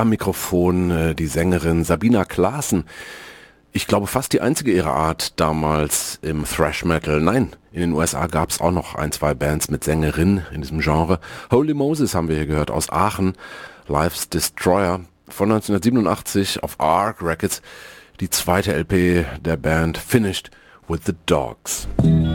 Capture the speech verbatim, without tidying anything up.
Am Mikrofon äh, die Sängerin Sabina Claassen. Ich glaube fast die einzige ihrer Art damals im Thrash Metal. Nein, in den U S A gab es auch noch ein, zwei Bands mit Sängerinnen in diesem Genre. Holy Moses haben wir hier gehört aus Aachen. Life's Destroyer von neunzehnhundertsiebenundachtzig auf Arc Records. Die zweite L P der Band Finished with the Dogs.